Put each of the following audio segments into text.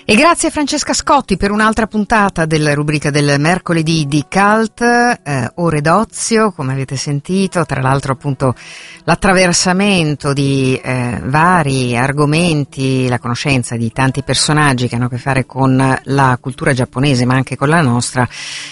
E grazie a Francesca Scotti per un'altra puntata della rubrica del mercoledì di Cult, ore d'ozio, come avete sentito, tra l'altro appunto l'attraversamento di vari argomenti, la conoscenza di tanti personaggi che hanno a che fare con la cultura giapponese ma anche con la nostra,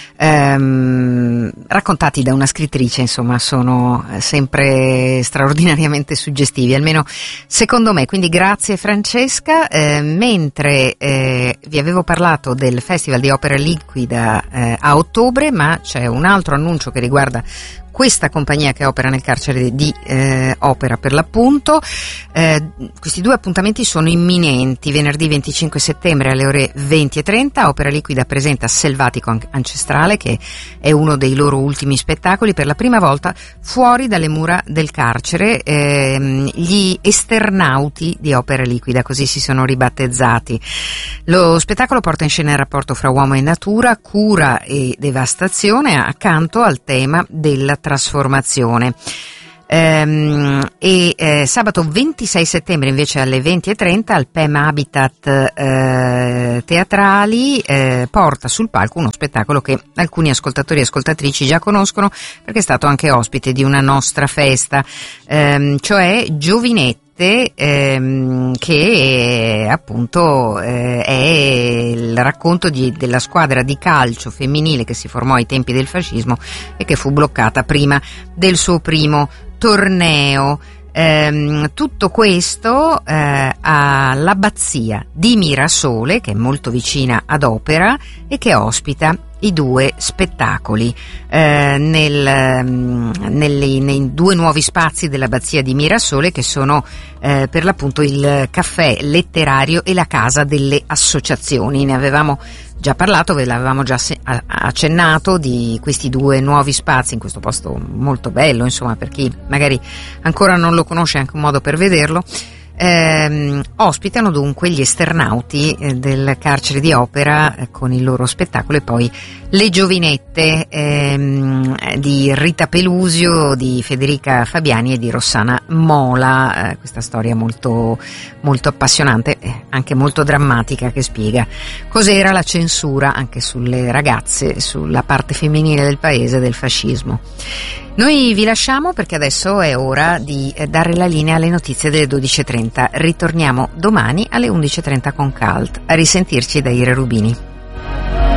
raccontati da una scrittrice, insomma sono sempre straordinariamente suggestivi, almeno secondo me, quindi grazie Francesca. Mentre vi avevo parlato del Festival di Opera Liquida a ottobre, ma c'è un altro annuncio che riguarda questa compagnia che opera nel carcere di Opera per l'appunto. Questi due appuntamenti sono imminenti. Venerdì 25 settembre alle ore 20:30 Opera Liquida presenta Selvatico Ancestrale, che è uno dei loro ultimi spettacoli, per la prima volta fuori dalle mura del carcere. Gli esternauti di Opera Liquida, così si sono ribattezzati. Lo spettacolo porta in scena il rapporto fra uomo e natura, cura e devastazione, accanto al tema della trasformazione. Sabato 26 settembre invece alle 20:30 al PEM Habitat Teatrali porta sul palco uno spettacolo che alcuni ascoltatori e ascoltatrici già conoscono perché è stato anche ospite di una nostra festa, cioè Giovinette, che appunto è il racconto della squadra di calcio femminile che si formò ai tempi del fascismo e che fu bloccata prima del suo primo torneo. Tutto questo all'abbazia di Mirasole, che è molto vicina ad Opera e che ospita i due spettacoli nei due nuovi spazi dell'abbazia di Mirasole, che sono per l'appunto il caffè letterario e la casa delle associazioni. Ne avevamo già parlato, ve l'avevamo già accennato di questi due nuovi spazi in questo posto molto bello, insomma, per chi magari ancora non lo conosce è anche un modo per vederlo. Ospitano dunque gli esternauti del carcere di Opera con il loro spettacolo, e poi le Giovinette di Rita Pelusio, di Federica Fabiani e di Rossana Mola, questa storia molto, molto appassionante, anche molto drammatica, che spiega cos'era la censura anche sulle ragazze, sulla parte femminile del paese del fascismo. Noi vi lasciamo perché adesso è ora di dare la linea alle notizie delle 12:30. Ritorniamo domani alle 11:30 con Cult. A risentirci da Ira Rubini.